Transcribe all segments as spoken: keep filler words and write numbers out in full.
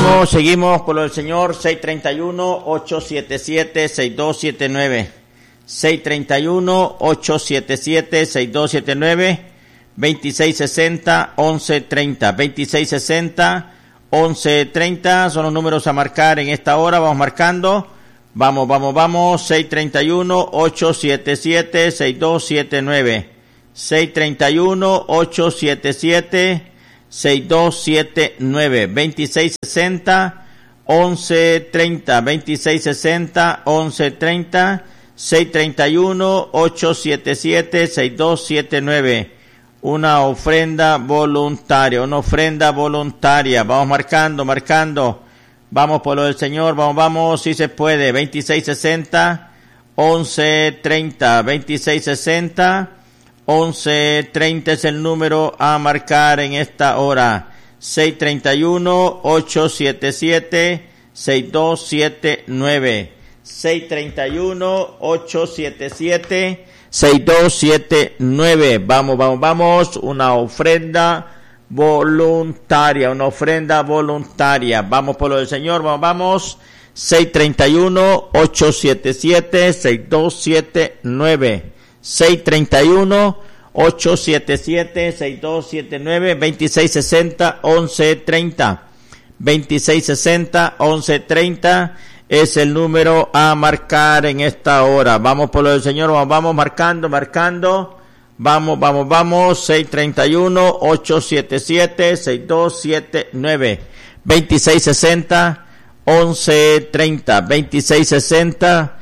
seguimos, seguimos por lo del Señor. seis treinta y uno, ocho siete siete, seis dos siete nueve. seis treinta y uno, ocho siete siete, seis dos siete nueve. veintiséis sesenta, once treinta. veintiséis sesenta, once treinta son los números a marcar en esta hora. Vamos marcando. Vamos, vamos, vamos. seis treinta y uno, ocho siete siete, seis dos siete nueve. seis treinta y uno, ocho siete siete, seis dos siete nueve. veintiséis sesenta, once treinta. veintiséis sesenta, once treinta. seis treinta y uno, ocho siete siete, seis dos siete nueve. Una ofrenda voluntaria, una ofrenda voluntaria. Vamos marcando, marcando. Vamos por lo del Señor, vamos, vamos, si se puede. veintiséis sesenta, once treinta. veintiséis sesenta, once treinta es el número a marcar en esta hora. seis treinta y uno, ocho siete siete, seis dos siete nueve. seis treinta y uno, ocho siete siete, seis dos siete nueve. Vamos, vamos, vamos. Una ofrenda voluntaria, una ofrenda voluntaria. Vamos por lo del Señor, vamos, vamos. seis treinta y uno, ocho siete siete, seis dos siete nueve. seis treinta y uno, ocho siete siete, seis dos siete nueve. veintiséis sesenta, once treinta. veintiséis sesenta, once treinta es el número a marcar en esta hora. Vamos por lo del Señor, vamos, vamos marcando, marcando. Vamos, vamos, vamos. seis treinta y uno, ocho siete siete, seis dos siete nueve. veintiséis sesenta, once treinta. veintiséis sesenta,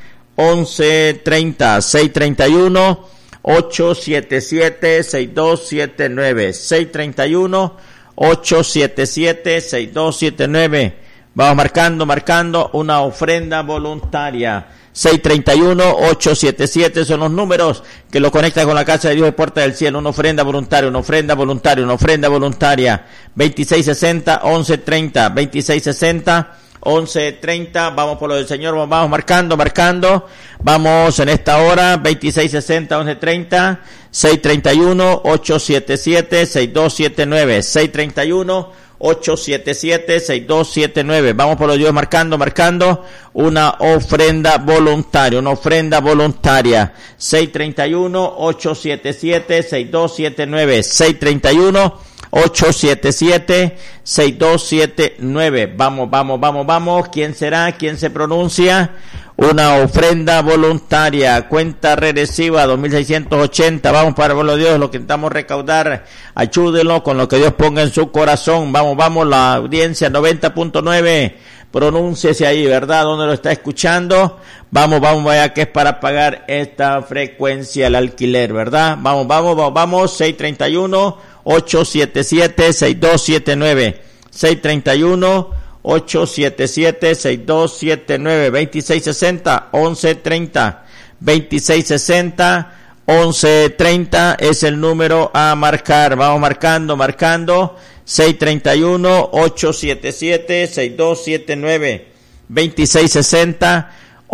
once treinta. seis treinta y uno, ocho siete siete, seis dos siete nueve. seis treinta y uno, ocho siete siete, seis dos siete nueve. Vamos marcando, marcando una ofrenda voluntaria. seis treinta y uno, ocho siete siete son los números que lo conectan con la Casa de Dios de Puerta del Cielo. Una ofrenda voluntaria, una ofrenda voluntaria, una ofrenda voluntaria. veintiséis sesenta, once treinta. veintiséis sesenta, once treinta. Vamos por lo del Señor, vamos marcando, marcando. Vamos en esta hora. veintiséis sesenta, once treinta. seis treinta y uno, ocho siete siete, seis dos siete nueve. seis treinta y uno, ocho siete siete, seis dos siete nueve. Vamos por los Dios marcando, marcando una ofrenda voluntaria, una ofrenda voluntaria. seis treinta y uno, ocho siete siete, seis dos siete nueve. seis treinta y uno, ocho siete siete, seis dos siete nueve. Vamos, vamos, vamos, vamos. ¿Quién será? ¿Quién se pronuncia? Una ofrenda voluntaria, cuenta regresiva dos mil seiscientos ochenta. Vamos para los Dios, lo que intentamos recaudar, ayúdenlo con lo que Dios ponga en su corazón. Vamos, vamos, la audiencia noventa punto nueve, pronúnciese ahí, ¿verdad? ¿Dónde lo está escuchando? Vamos, vamos, vaya que es para pagar esta frecuencia, el alquiler, ¿verdad? Vamos, vamos, vamos, vamos. seis treinta y uno, ocho siete siete, seis dos siete nueve. seis treinta y uno, ocho siete siete, seis dos siete nueve. veintiséis sesenta, once treinta. veintiséis sesenta, once treinta es el número a marcar. Vamos marcando, marcando. seis treinta y uno, ocho siete siete, seis dos siete nueve. veintiséis sesenta,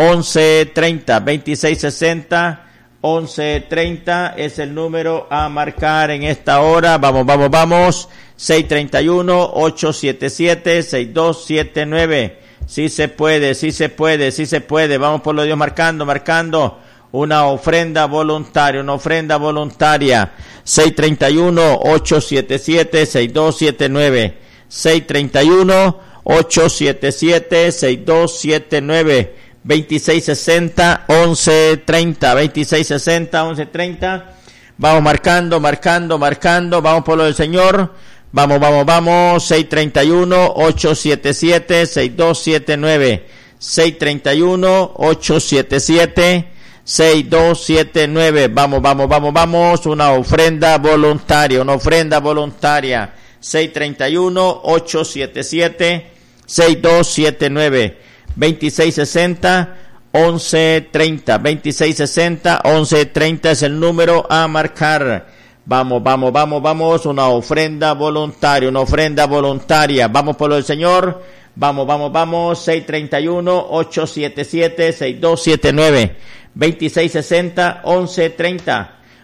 once treinta. veintiséis sesenta, once treinta es el número a marcar en esta hora. Vamos, vamos, vamos. seis treinta y uno, ocho siete siete, seis dos siete nueve. Sí se puede, sí se puede, sí se puede. Vamos por lo Dios marcando, marcando una ofrenda voluntaria, una ofrenda voluntaria. seis treinta y uno, ocho siete siete, seis dos siete nueve. seis treinta y uno, ocho siete siete, seis dos siete nueve. veintiséis sesenta, once treinta. veintiséis sesenta, once treinta. Vamos marcando, marcando, marcando. Vamos por lo del Señor. Vamos, vamos, vamos. seis treinta y uno, ocho siete siete, seis dos siete nueve. seis treinta y uno, ocho siete siete, seis dos siete nueve. Vamos, vamos, vamos, vamos. Una ofrenda voluntaria, una ofrenda voluntaria. seis treinta y uno, ocho siete siete, seis dos siete nueve. veintiséis sesenta, once treinta. veintiséis sesenta, once treinta es el número a marcar. Vamos, vamos, vamos, vamos, una ofrenda voluntaria, una ofrenda voluntaria. Vamos por lo del Señor. Vamos, vamos, vamos. seis treinta y uno, ocho siete siete, seis dos siete nueve. veintiséis sesenta, once treinta.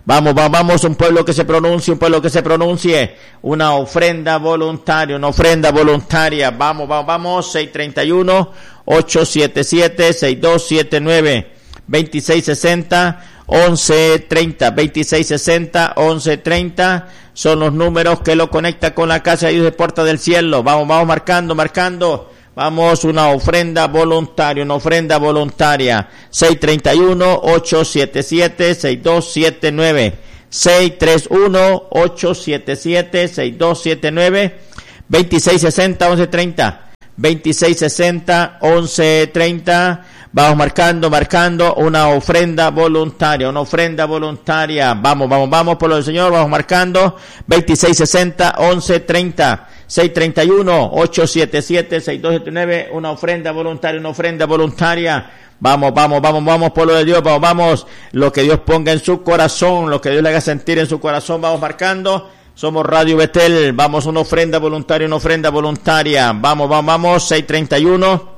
Vamos, vamos, vamos, un pueblo que se pronuncie, un pueblo que se pronuncie. Una ofrenda voluntaria, una ofrenda voluntaria. Vamos, vamos, vamos. seis treinta y uno, ocho siete siete, seis dos siete nueve, veintiséis sesenta, once treinta, veintiséis sesenta, once treinta. Son los números que lo conecta con la casa de Dios de Puerta del Cielo. Vamos, vamos marcando, marcando. Vamos, una ofrenda voluntaria, una ofrenda voluntaria. seis treinta y uno, ocho siete siete, seis dos siete nueve. seis treinta y uno, ocho siete siete, seis dos siete nueve. veintiséis sesenta, once treinta. veintiséis sesenta, once treinta. Vamos marcando, marcando una ofrenda voluntaria, una ofrenda voluntaria. Vamos, vamos, vamos por lo del Señor, vamos marcando. veintiséis sesenta, once treinta. seis treinta y uno, ocho siete siete, seis dos siete nueve, una ofrenda voluntaria, una ofrenda voluntaria. Vamos, vamos, vamos, vamos, pueblo de Dios, vamos, vamos. Lo que Dios ponga en su corazón, lo que Dios le haga sentir en su corazón, vamos marcando. Somos Radio Betel, vamos, una ofrenda voluntaria, una ofrenda voluntaria. Vamos, vamos, vamos, seis treinta y uno,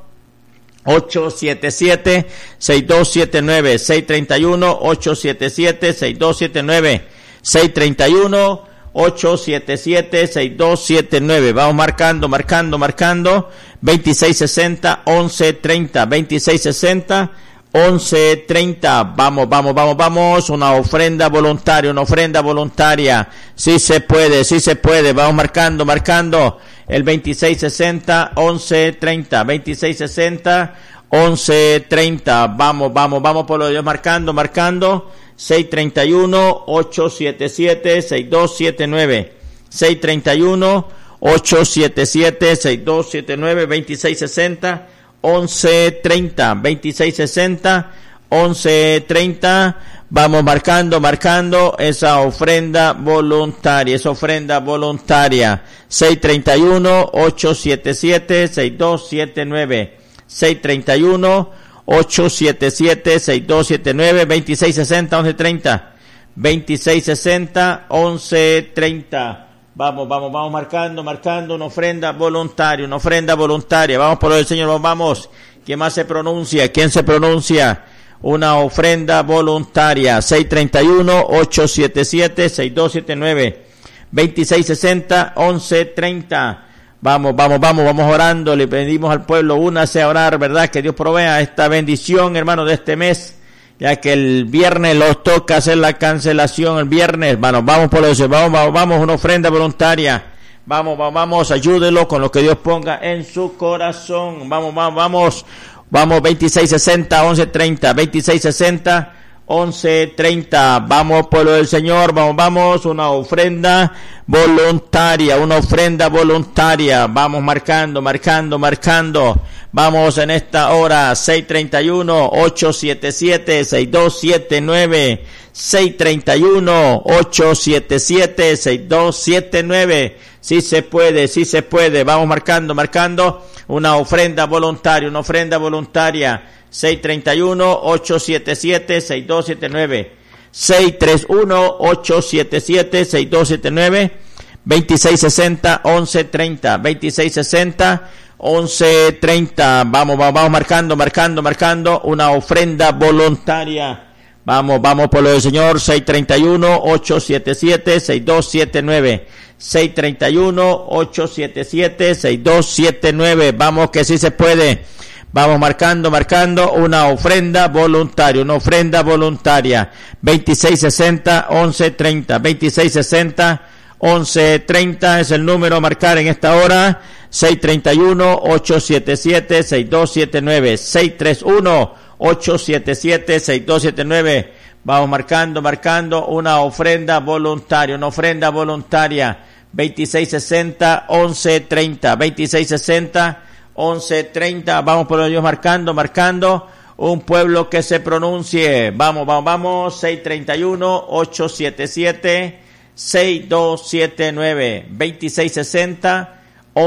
ocho siete siete, seis dos siete nueve, seis treinta y uno, ocho siete siete, seis dos siete nueve, seis treinta y uno, ocho siete siete, seis dos siete nueve. Vamos marcando, marcando, marcando. veintiséis sesenta, once treinta, veintiséis sesenta, once treinta. Vamos, vamos, vamos, vamos. Una ofrenda voluntaria, una ofrenda voluntaria. Sí se puede, sí se puede. Vamos marcando, marcando. El veintiséis sesenta, once treinta, veintiséis sesenta, once treinta. Vamos, vamos, vamos por lo de Dios, marcando, marcando. seis treinta y uno, ocho siete siete, seis dos siete nueve. seis treinta y uno, ocho siete siete, seis dos siete nueve, veintiséis sesenta, once treinta, veintiséis sesenta, once treinta. Vamos marcando, marcando esa ofrenda voluntaria, esa ofrenda voluntaria. seis treinta y uno, ocho siete siete, seis dos siete nueve. seis treinta y uno, ocho siete siete, seis dos siete nueve, veintiséis sesenta, once treinta. veintiséis sesenta, once treinta. Vamos, vamos, vamos marcando, marcando una ofrenda voluntaria, una ofrenda voluntaria. Vamos por lo del Señor, vamos, vamos. ¿Quién más se pronuncia? ¿Quién se pronuncia? Una ofrenda voluntaria. seis treinta y uno, ocho siete siete, seis dos siete nueve. veintiséis sesenta, once treinta. Vamos, vamos, vamos, vamos orando. Le pedimos al pueblo, únase a orar, ¿verdad? Que Dios provea esta bendición, hermano, de este mes. Ya que el viernes los toca hacer la cancelación el viernes. Bueno, vamos por eso. Vamos, vamos, vamos, una ofrenda voluntaria. Vamos, vamos, vamos, ayúdelo con lo que Dios ponga en su corazón. Vamos, vamos, vamos. Vamos, veintiséis sesenta, once treinta, veintiséis sesenta, once treinta. Vamos, pueblo del Señor, vamos, vamos, una ofrenda voluntaria, una ofrenda voluntaria. Vamos marcando, marcando, marcando. Vamos en esta hora, seis treinta y uno, ocho siete siete, seis dos siete nueve. seis treinta y uno, ocho siete siete, seis dos siete nueve. Sí se puede, sí se puede. Vamos marcando, marcando. Una ofrenda voluntaria, una ofrenda voluntaria. seis treinta y uno, ocho siete siete, seis dos siete nueve. seis treinta y uno, ocho siete siete, seis dos siete nueve. veintiséis sesenta, once treinta. veintiséis sesenta, once treinta. Vamos, vamos, vamos marcando, marcando, marcando. Una ofrenda voluntaria. Vamos, vamos por lo del Señor. seis treinta y uno, ocho siete siete, seis dos siete nueve. seis treinta y uno, ocho siete siete, seis dos siete nueve. Vamos que sí se puede. Vamos marcando, marcando una ofrenda voluntaria, una ofrenda voluntaria. veintiséis sesenta, once treinta. veintiséis sesenta, once treinta es el número a marcar en esta hora. seis treinta y uno, ocho siete siete, seis dos siete nueve. seis treinta y uno, ocho siete siete, seis dos siete nueve. Vamos marcando, marcando una ofrenda voluntaria, una ofrenda voluntaria. veintiséis sesenta, once treinta. veintiséis sesenta, once treinta. Vamos por ellos marcando, marcando. Un pueblo que se pronuncie. Vamos, vamos, vamos. seis treinta y uno, ocho siete siete, seis dos siete nueve. veintiséis sesenta,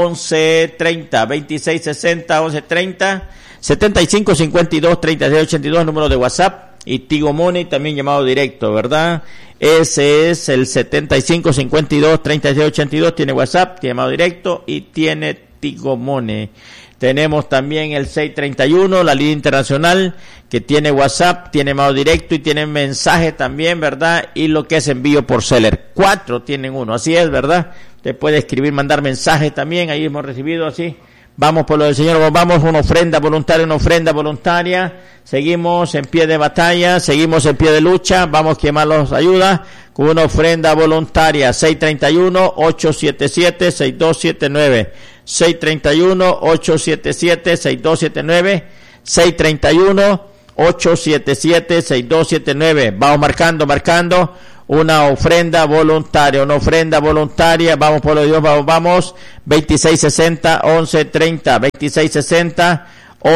once treinta. veintiséis sesenta, once treinta. setenta y cinco cincuenta y dos treinta y seis ochenta y dos, número de WhatsApp. Y Tigo Money, también llamado directo, ¿verdad? Ese es el setenta y cinco cincuenta y dos treinta y seis ochenta y dos, tiene WhatsApp, tiene llamado directo y tiene Tigo Money. Tenemos también el seis treinta y uno, la línea internacional, que tiene WhatsApp, tiene modo directo y tiene mensaje también, ¿verdad? Y lo que es envío por Seller. Cuatro tienen uno, así es, ¿verdad? Usted puede escribir, mandar mensajes también, ahí hemos recibido así. Vamos por lo del Señor, vamos, una ofrenda voluntaria, una ofrenda voluntaria. Seguimos en pie de batalla, seguimos en pie de lucha, vamos, quien más nos ayuda, con una ofrenda voluntaria. seis treinta y uno, ocho siete siete, seis dos siete nueve. seis treinta y uno, ocho siete siete, seis dos siete nueve. seis treinta y uno, ocho siete siete, seis dos siete nueve. Vamos marcando, marcando. Una ofrenda voluntaria, una ofrenda voluntaria, vamos por lo de Dios, vamos, vamos, veintiséis sesenta, once treinta, veintiséis sesenta,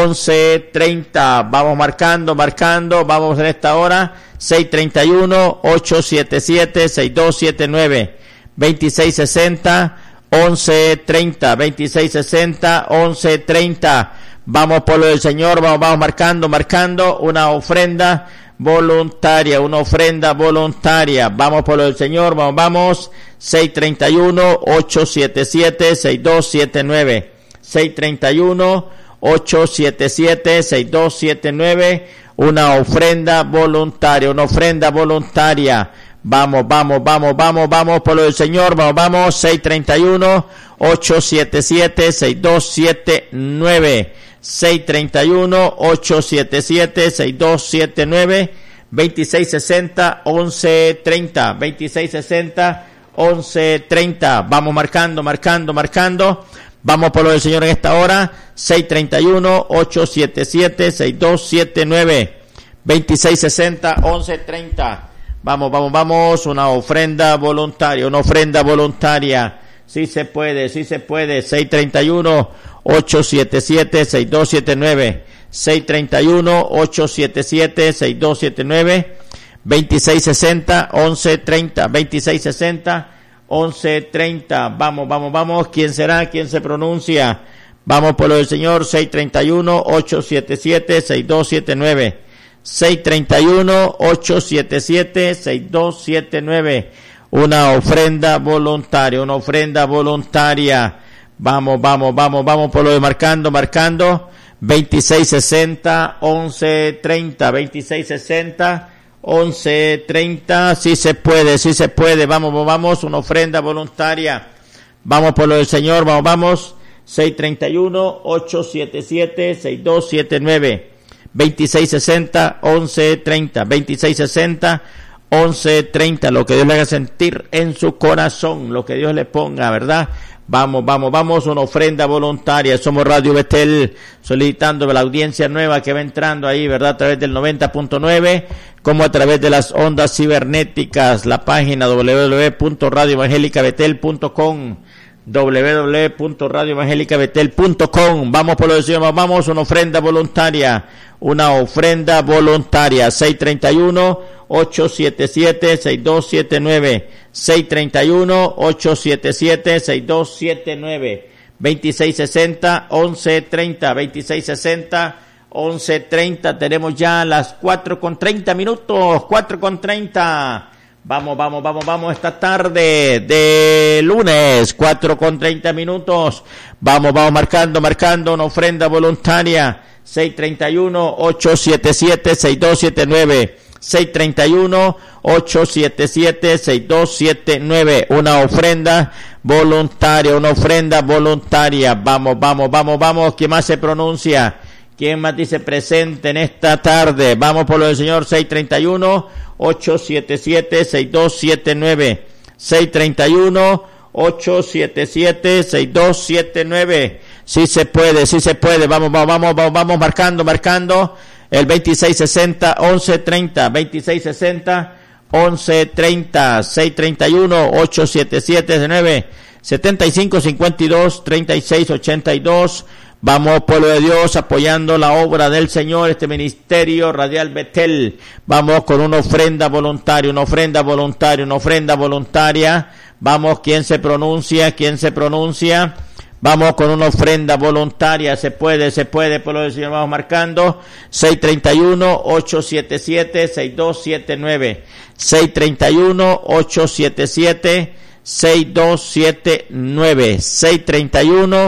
once treinta, vamos marcando, marcando, vamos en esta hora, seis treinta y uno, ocho siete siete, seis dos siete nueve, veintiséis sesenta, once treinta, veintiséis sesenta, once treinta, vamos por lo del Señor, vamos, vamos marcando, marcando, una ofrenda voluntaria, una ofrenda voluntaria, vamos por lo del Señor, vamos, vamos, seis treinta y uno, ocho siete siete, seis dos siete nueve, seis treinta y uno, ocho siete siete, seis dos siete nueve, una ofrenda voluntaria, una ofrenda voluntaria, vamos, vamos, vamos, vamos, vamos por lo del Señor, vamos, vamos, seis treinta y uno, ocho siete siete, seis dos siete nueve, seis treinta y uno, ocho siete siete, seis dos siete nueve, veintiséis sesenta, once treinta, veintiséis sesenta, once treinta, vamos marcando, marcando, marcando, vamos por lo del Señor en esta hora, seis treinta y uno, ocho siete siete, seis dos siete nueve, veintiséis sesenta, once treinta, vamos, vamos, vamos, una ofrenda voluntaria, una ofrenda voluntaria, sí se puede, sí se puede, seis treinta y uno, ocho siete siete, seis dos siete nueve, seis treinta y uno, ocho siete siete, seis dos siete nueve, veintiséis sesenta, once treinta, veintiséis sesenta, once treinta, vamos, vamos, vamos, ¿quién será? ¿Quién se pronuncia? Vamos por lo del Señor, seis treinta y uno, ocho siete siete, seis dos siete nueve, seis treinta y uno, ocho siete siete, seis dos siete nueve, una ofrenda voluntaria, una ofrenda voluntaria, vamos, vamos, vamos, vamos por lo de marcando, marcando, veintiséis sesenta, once treinta, veintiséis sesenta, once treinta, sí se puede, sí se puede, vamos, vamos, una ofrenda voluntaria, vamos por lo del Señor, vamos, vamos, seis treinta y uno, ocho siete siete, seis dos siete nueve, veintiséis sesenta, once treinta, veintiséis sesenta, once treinta, lo que Dios le haga sentir en su corazón, lo que Dios le ponga, ¿verdad? Vamos, vamos, vamos, una ofrenda voluntaria. Somos Radio Betel, solicitando a la audiencia nueva que va entrando ahí, ¿verdad? A través del noventa punto nueve, como a través de las ondas cibernéticas, la página doble u doble u doble u punto radio evangélica betel punto com, doble u doble u doble u punto radio evangélica betel punto com. Vamos por lo que decimos, vamos, una ofrenda voluntaria, una ofrenda voluntaria, seis treinta y uno, ocho siete siete, seis dos siete nueve, seis treinta y uno, ocho siete siete, seis dos siete nueve, veintiséis sesenta, once treinta, veintiséis sesenta, once treinta, tenemos ya las cuatro con treinta minutos, cuatro con treinta, vamos, vamos, vamos, vamos, esta tarde de lunes, cuatro con treinta minutos, vamos, vamos marcando, marcando una ofrenda voluntaria, seis treinta y uno, ocho siete siete, seis dos siete nueve, seis treinta y uno, ocho siete siete, seis dos siete nueve, una ofrenda voluntaria, una ofrenda voluntaria, vamos, vamos, vamos, vamos, ¿quién más se pronuncia? ¿Quién más dice presente en esta tarde? Vamos por lo del Señor, seis treinta y uno, ocho siete siete, seis dos siete nueve, seis treinta y uno, ocho siete siete, seis dos siete nueve, sí se puede, sí se puede, vamos, vamos, vamos, vamos, vamos marcando, marcando, el veintiséis sesenta, once treinta, veintiséis sesenta, once treinta, seis treinta y uno, ocho siete siete, nueve, setenta y cinco, cincuenta y dos, treinta y seis, ochenta y dos, vamos, pueblo de Dios, apoyando la obra del Señor, este ministerio Radial Betel, vamos con una ofrenda voluntaria, una ofrenda voluntaria, una ofrenda voluntaria, vamos, ¿quién se pronuncia? ¿Quién se pronuncia? Vamos con una ofrenda voluntaria, se puede, se puede, por lo del Señor, vamos marcando, seis treinta y uno, ocho siete siete, seis dos siete nueve, seis treinta y uno, ocho siete siete, seis dos siete nueve, seis treinta y uno,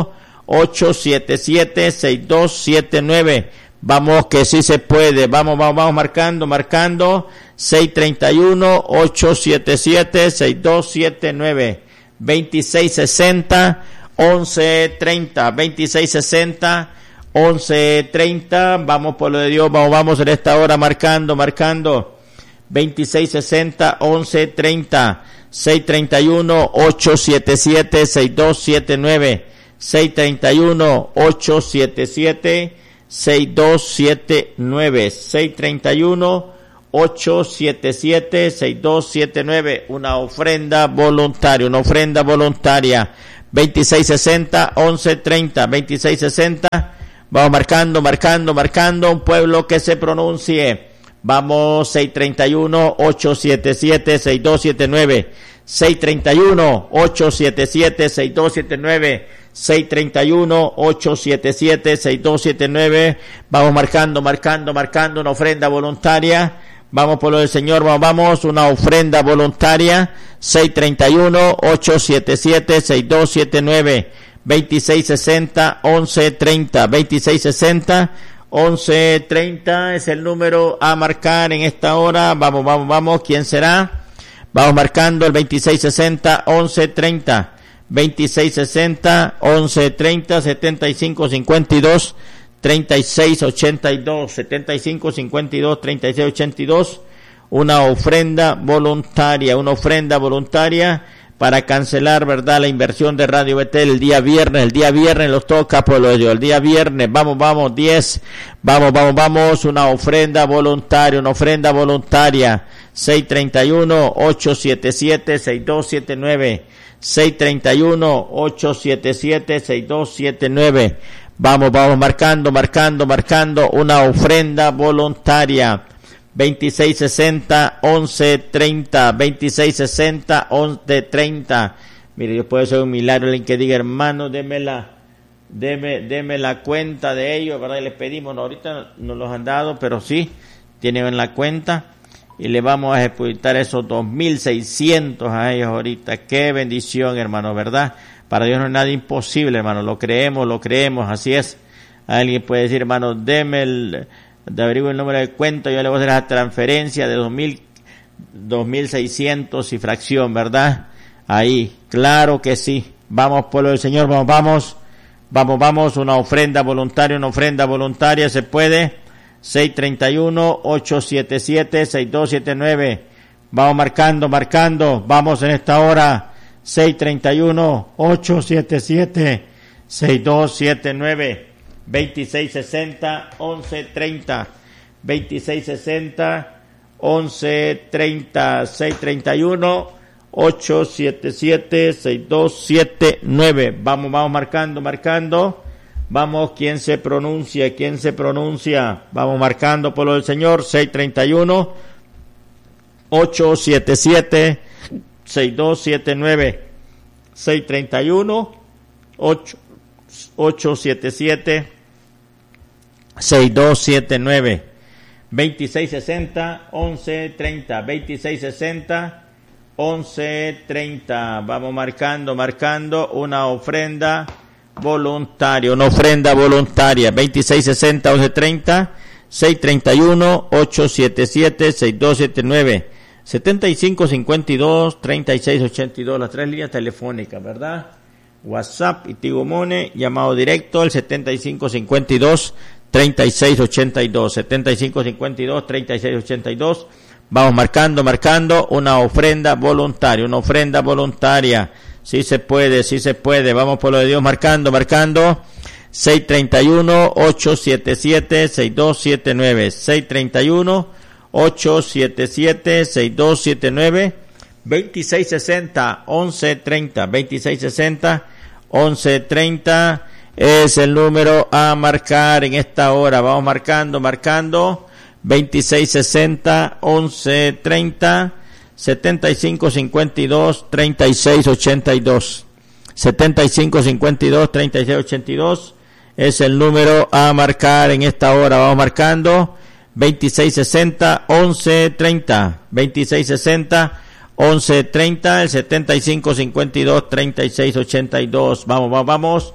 ocho siete siete, seis dos siete nueve. Vamos que sí se puede. Vamos, vamos, vamos marcando, marcando. seis tres uno, ocho siete siete, seis dos siete nueve. veintiséis sesenta, once treinta. veintiséis sesenta, once treinta. Vamos por lo de Dios. Vamos, vamos en esta hora marcando, marcando. veintiséis sesenta, once treinta. seis tres uno, ocho siete siete, seis dos siete nueve. seis tres uno, ocho siete siete, seis dos siete nueve. seis tres uno, ocho siete siete, seis dos siete nueve. Una ofrenda voluntaria, una ofrenda voluntaria. veintiséis sesenta, once treinta. veintiséis sesenta. Vamos marcando, marcando, marcando. Un pueblo que se pronuncie. Vamos, seis tres uno, ocho siete siete, seis dos siete nueve. seis tres uno, ocho siete siete, seis dos siete nueve. seis tres uno, ocho siete siete, seis dos siete nueve. Vamos marcando, marcando, marcando una ofrenda voluntaria. Vamos por lo del Señor, vamos, vamos, una ofrenda voluntaria. seis tres uno, ocho siete siete, seis dos siete nueve. veintiséis sesenta, once treinta. veintiséis sesenta, once treinta es el número a marcar en esta hora. Vamos, vamos, vamos. ¿Quién será? Vamos marcando el veintiséis sesenta, once treinta. veintiséis sesenta, once treinta, setenta y cinco cincuenta y dos, treinta y seis ochenta y dos. setenta y cinco cincuenta y dos, treinta y seis ochenta y dos. Una ofrenda voluntaria, una ofrenda voluntaria para cancelar, ¿verdad?, la inversión de Radio Betel el día viernes. El día viernes los toca, pueblo de Dios. El día viernes, vamos, vamos, diez. Vamos, vamos, vamos, una ofrenda voluntaria, una ofrenda voluntaria. seis tres uno, ocho siete siete, seis dos siete nueve. seis tres uno, ocho siete siete, seis dos siete nueve. Vamos, vamos marcando, marcando, marcando una ofrenda voluntaria. veintiséis sesenta, once treinta. veintiséis sesenta, once treinta. Mire, yo puedo ser un milagro en que diga, hermano, deme la, deme, deme la cuenta de ellos, ¿verdad? Y les pedimos, no, ahorita no los han dado, pero sí, tienen la cuenta. Y le vamos a ejecutar esos dos mil seiscientos a ellos ahorita. Qué bendición, hermano, ¿verdad? Para Dios no es nada imposible, hermano. Lo creemos, lo creemos, así es. Alguien puede decir, hermano, deme el, de averiguo el número de cuenta, yo le voy a hacer la transferencia de dos mil, dos mil seiscientos y fracción, ¿verdad? Ahí, claro que sí. Vamos, pueblo del Señor, vamos, vamos. Vamos, vamos, una ofrenda voluntaria, una ofrenda voluntaria, ¿se puede? seis tres uno, ocho siete siete, seis dos siete nueve. Vamos marcando, marcando. Vamos en esta hora. seis tres uno, ocho siete siete, seis dos siete nueve. veintiséis sesenta, once treinta. veintiséis sesenta, once treinta. seis tres uno, ocho siete siete, seis dos siete nueve. Vamos, vamos marcando, marcando. Vamos, ¿quién se pronuncia? ¿Quién se pronuncia? Vamos marcando por lo del Señor. seis tres uno, ocho siete siete, seis dos siete nueve. seis tres uno, ocho siete siete, seis dos siete nueve. veintiséis sesenta, once treinta. veintiséis sesenta, once treinta. Vamos marcando, marcando una ofrenda voluntaria, una ofrenda voluntaria. veintiséis sesenta, once treinta, seis tres uno, ocho siete siete, seis dos siete nueve, setenta y cinco cincuenta y dos, treinta y seis ochenta y dos. Las tres líneas telefónicas, ¿verdad? WhatsApp y Tigo Money, llamado directo al setenta y cinco cincuenta y dos, treinta y seis ochenta y dos. setenta y cinco cincuenta y dos, treinta y seis ochenta y dos. Vamos marcando, marcando una ofrenda voluntaria, una ofrenda voluntaria. Sí se puede, sí se puede. Vamos por lo de Dios, marcando, marcando. seis tres uno, ocho siete siete, seis dos siete nueve. seis tres uno, ocho siete siete, seis dos siete nueve. veintiséis sesenta, once treinta. veintiséis sesenta, once treinta es el número a marcar en esta hora. Vamos marcando, marcando. veintiséis sesenta, once treinta. setenta y cinco cincuenta y dos, treinta y seis ochenta y dos. setenta y cinco cincuenta y dos, treinta y seis ochenta y dos es el número a marcar en esta hora. Vamos marcando. veintiséis sesenta, once treinta. veintiséis sesenta, once treinta. El setenta y cinco cincuenta y dos, treinta y seis ochenta y dos. Vamos, vamos, vamos.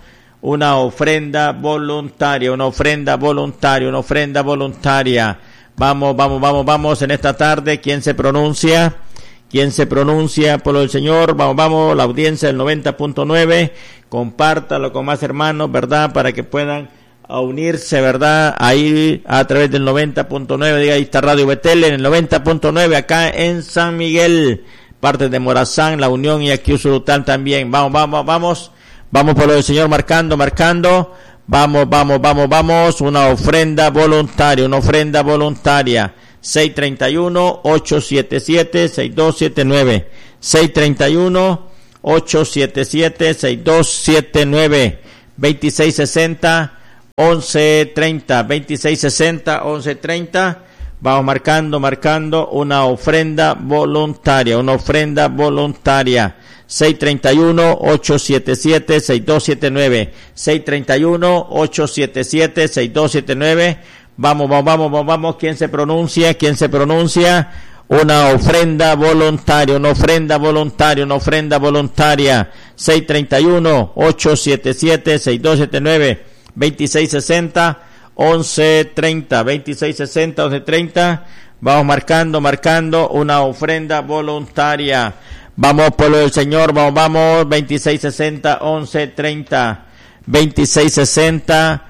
una ofrenda voluntaria, una ofrenda voluntaria, una ofrenda voluntaria. Vamos, vamos, vamos, vamos en esta tarde. ¿Quién se pronuncia? ¿Quién se pronuncia por el Señor? Vamos, vamos, la audiencia del noventa punto nueve. Compártalo con más hermanos, ¿verdad? Para que puedan a unirse, ¿verdad? Ahí a través del noventa punto nueve. Diga, ahí está Radio Betel en el noventa punto nueve acá en San Miguel. Parte de Morazán, La Unión y aquí Usulután también. Vamos, vamos, vamos. Vamos por lo del Señor marcando, marcando. Vamos, vamos, vamos, vamos. Una ofrenda voluntaria, una ofrenda voluntaria. seis treinta y uno, ocho setenta y siete, sesenta y dos setenta y nueve. seis treinta y uno, ocho setenta y siete, sesenta y dos setenta y nueve. veintiséis sesenta, once treinta. veintiséis sesenta, once treinta. Vamos marcando, marcando una ofrenda voluntaria, una ofrenda voluntaria. seis treinta y uno, ocho setenta y siete, sesenta y dos setenta y nueve. seis treinta y uno, ocho setenta y siete, sesenta y dos setenta y nueve. Vamos, vamos, vamos, vamos, vamos. ¿Quién se pronuncia? ¿Quién se pronuncia? Una ofrenda voluntaria, una ofrenda voluntaria, una ofrenda voluntaria. seis treinta y uno, ocho setenta y siete, sesenta y dos setenta y nueve. veintiséis sesenta, once treinta. veintiséis sesenta, once treinta. Vamos marcando, marcando una ofrenda voluntaria. Vamos por lo del Señor, vamos, vamos. veintiséis sesenta, once treinta. veintiséis sesenta,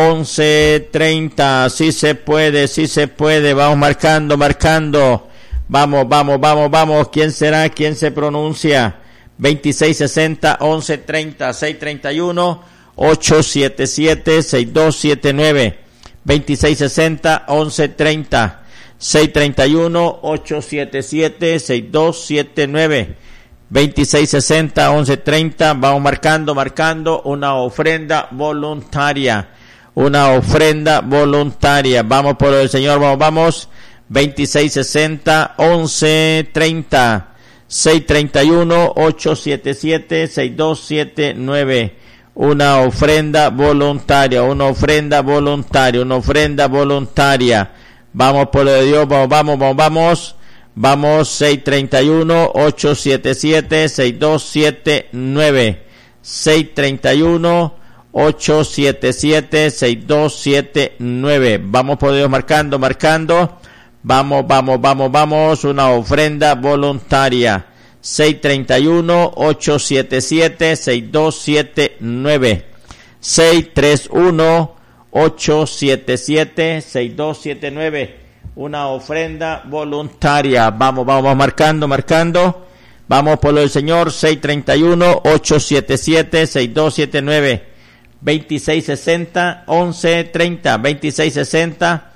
once treinta. Sí se puede, sí se puede. Vamos marcando, marcando. Vamos, vamos, vamos, vamos. ¿Quién será? ¿Quién se pronuncia? veintiséis sesenta, once treinta. seis treinta y uno, ocho setenta y siete, sesenta y dos setenta y nueve. veintiséis sesenta, once treinta. seis treinta y uno, ocho setenta y siete, sesenta y dos setenta y nueve. veintiséis sesenta, once treinta. Vamos marcando, marcando una ofrenda voluntaria. Una ofrenda voluntaria. Vamos por el Señor, vamos, vamos. veintiséis sesenta, once treinta. seis treinta y uno, ocho setenta y siete, sesenta y dos setenta y nueve. Una ofrenda voluntaria, una ofrenda voluntaria, una ofrenda voluntaria. Vamos por lo de Dios, vamos, vamos, vamos, vamos. Vamos, seis treinta y uno, ocho setenta y siete, sesenta y dos setenta y nueve. seis treinta y uno, ocho setenta y siete, sesenta y dos setenta y nueve. Vamos por Dios marcando, marcando. Vamos, vamos, vamos, vamos. Una ofrenda voluntaria. seis treinta y uno, ocho setenta y siete, sesenta y dos setenta y nueve. seis treinta y uno, ocho setenta y siete, sesenta y dos setenta y nueve. Una ofrenda voluntaria. Vamos, vamos marcando, marcando. Vamos por lo del Señor. seis treinta y uno, ocho setenta y siete, sesenta y dos setenta y nueve. veintiséis sesenta, once treinta. veintiséis sesenta,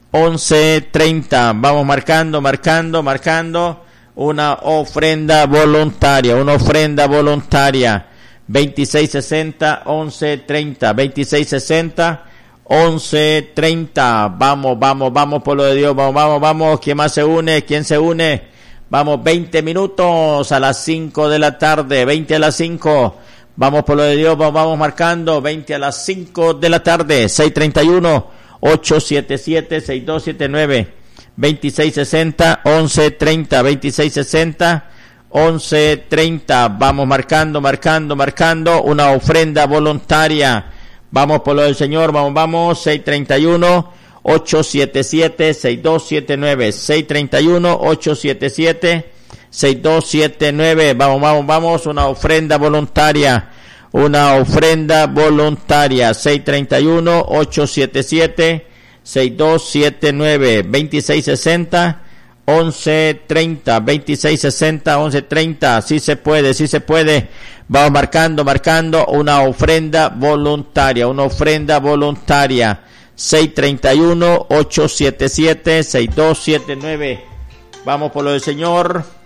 once treinta. Vamos marcando, marcando, marcando. Una ofrenda voluntaria, una ofrenda voluntaria. veintiséis sesenta, once treinta. veintiséis sesenta, once treinta. Vamos, vamos, vamos por lo de Dios. Vamos, vamos, vamos. ¿Quién más se une? ¿Quién se une? Vamos, veinte minutos a las cinco de la tarde. veinte a las cinco. Vamos por lo de Dios. Vamos, vamos marcando. veinte a las cinco de la tarde. seis treinta y uno, ocho setenta y siete, sesenta y dos setenta y nueve. veintiséis sesenta, once treinta. veintiséis sesenta, once treinta. Vamos marcando, marcando, marcando. Una ofrenda voluntaria. Vamos por lo del Señor, vamos, vamos. seis treinta y uno, ocho setenta y siete, sesenta y dos setenta y nueve. seis treinta y uno, ocho setenta y siete, sesenta y dos setenta y nueve. Vamos, vamos, vamos. Una ofrenda voluntaria. Una ofrenda voluntaria. seis treinta y uno, ocho setenta y siete, sesenta y dos setenta y nueve. veintiséis sesenta, once treinta. veintiséis sesenta, once treinta. Sí se puede, sí se puede. Vamos marcando, marcando una ofrenda voluntaria, una ofrenda voluntaria. seis treinta y uno, ocho setenta y siete, sesenta y dos setenta y nueve. Vamos por lo del Señor.